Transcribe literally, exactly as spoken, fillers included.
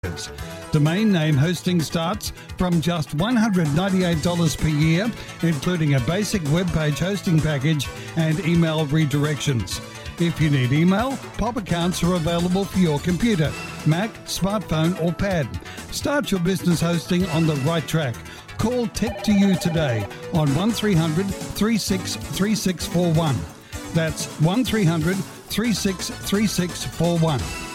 Domain name hosting starts from just one hundred ninety-eight dollars per year, including a basic web page hosting package and email redirections. If you need email, Pop accounts are available for your computer, Mac, smartphone or pad. Start your business hosting on the right track. Call Tech to You today on one three hundred, three six three six four one. That's one three hundred, three six three six four one.